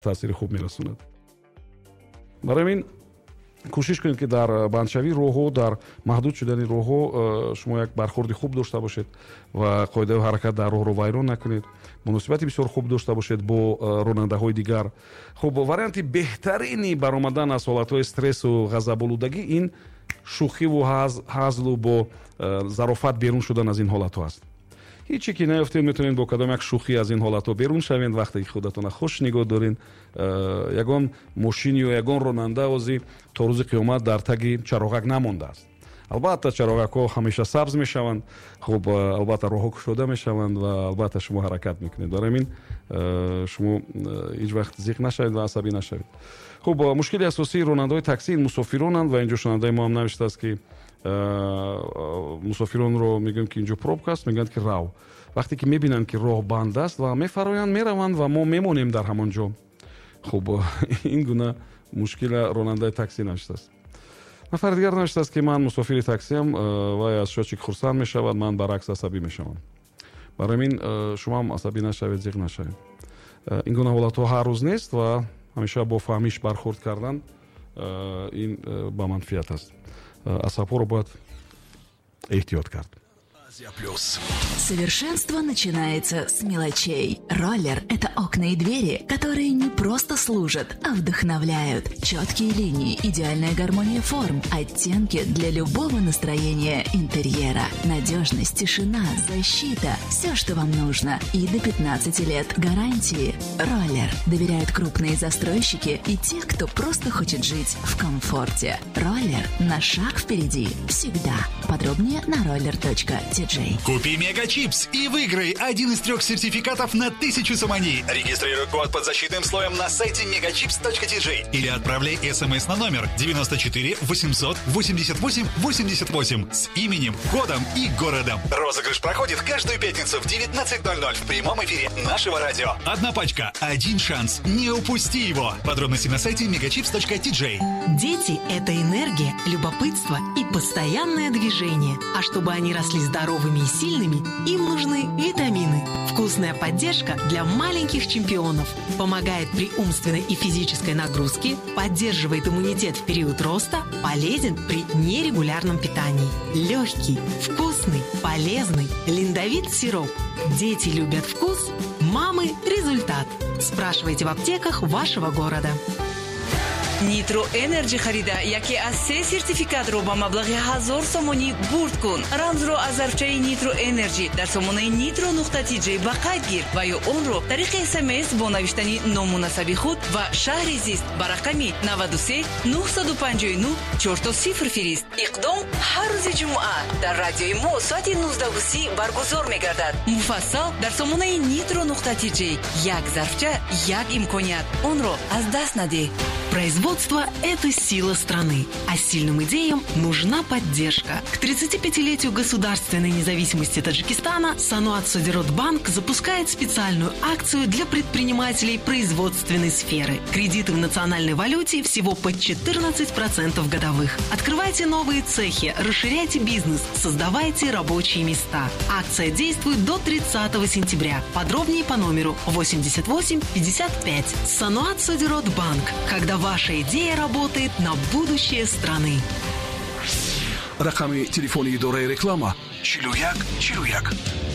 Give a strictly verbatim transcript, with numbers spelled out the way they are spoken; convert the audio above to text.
таъсири хуб мерасонад. барои ин кӯшиш кунед ки дар бандшавии роҳҳо, дар маҳдуд шудани роҳҳо шумо як бархурди хуб дошта бошед ва қоидаи ҳаракат дар роҳро вайрон накунед. муносибати бисёр хуб дошта бошед бо ронандаҳои дигар. хуб варианти беҳтарини баромадан аз ҳолатҳои стрессу ғазаболудагӣ ин шӯхиву ҳазлу бо зарофат берун шудан аз ин ҳолатҳо аст. ҳичи ки наёфтед метавонед бо кадом як шӯхӣ аз ин ҳолатҳо берун шавед. вақте ки худатонро хуш нигоҳ доред, ягон мошин ё ягон ронанда ози то рӯзи қиёмат дар таги чароғак намондааст. албатта чароғакҳо ҳамеша сабз мешаванд, хуб албатта роҳҳо кушода мешаванд ва албатта шумо ҳаракат мекунед. барои ин шумо ҳеҷ вақт зиқ нашавед ва асабӣ нашавед. хуб мушкили асосии ронандаҳои таксӣ ин мусофиронанд ва инҷо шунавандаи мо ҳам навиштааст ки мусофиронро мегӯем ки инҷо пробка аст, мегӯянд ки рав. вақте ки мебинанд ки роҳ банд аст ва мефароянд мераванд ва мо мемонем дар ҳамон ҷо. хуб ин гуна мушкила ронандаи таксӣ навиштааст. нафари дигар навиштааст ки ман мусофири таксиам, вай аз шочик хурсанд мешавад, ман баръакс асабӣ мешавам. барои ин шумо ҳам асабӣ нашавед, зиқ нашавед. ин гуна ҳолатҳо ҳар рӯз нест ва ҳамеша бо фаҳмиш бархурд кардан ин ба манфиат аст. Асабҳоро бояд эҳтиёт кард. Совершенство начинается с мелочей. Роллер — это окна и двери, которые не просто служат, а вдохновляют. Четкие линии, идеальная гармония форм, оттенки для любого настроения интерьера. Надежность, тишина, защита — все, что вам нужно. И до пятнадцати лет гарантии. Роллер доверяют крупные застройщики и те, кто просто хочет жить в комфорте. Роллер — на шаг впереди. Всегда. Подробнее на roller точка ти джей. Купи Мегачипс и выиграй один из трех сертификатов на тысячу самани. Регистрируй код под защитным слоем на сайте мегачипс точка ти джей или отправляй смс на номер девяносто четыре восемьсот восемьдесят восемь восемьдесят восемь с именем, кодом и городом. Розыгрыш проходит каждую пятницу в девятнадцать ноль ноль в прямом эфире нашего радио. Одна пачка, один шанс. Не упусти его. Подробности на сайте мегачипс точка ти джей. Дети — это энергия, любопытство и постоянное движение. А чтобы они росли здоровыми и сильными, им нужны витамины. Вкусная поддержка для маленьких чемпионов. Помогает при умственной и физической нагрузке, поддерживает иммунитет в период роста, полезен при нерегулярном питании. Легкий, вкусный, полезный. Линдовит сироп. Дети любят вкус, мамы — результат. Спрашивайте в аптеках вашего города. Nitro Energy харида яке аз се сертификатро ба маблағи ҳазор сомонӣ бурд кун. Рамзро аз зарфчаи Nitro Energy дар сомонаи nitro нуқта ти джей ба қайд гир ва ё онро тариқи смс бо навиштани ному насаби худ ва шаҳри зист ба рақами навад и се нӯҳсад у панҷоҳ и нӯҳ чор то сифр фирист. Иқдом ҳар рӯзи ҷумъа дар радиои мо соати нуздаҳ и си баргузор мегардад. Муфассал дар сомонаи nitro нуқта ти джей. Як зарфча, як имконият. Онро аз даст надеҳ. Производство – это сила страны, а сильным идеям нужна поддержка. К тридцатипятилетию государственной независимости Таджикистана Сануат Содиротбанк запускает специальную акцию для предпринимателей производственной сферы. Кредиты в национальной валюте всего под четырнадцать процентов годовых. Открывайте новые цехи, расширяйте бизнес, создавайте рабочие места. Акция действует до тридцатого сентября. Подробнее по номеру восемьдесят восемь пятьдесят пять. Сануат Содиротбанк. Когда ваша идея работает на будущее страны. Рақами телефони идораи реклама чилу як чилу як.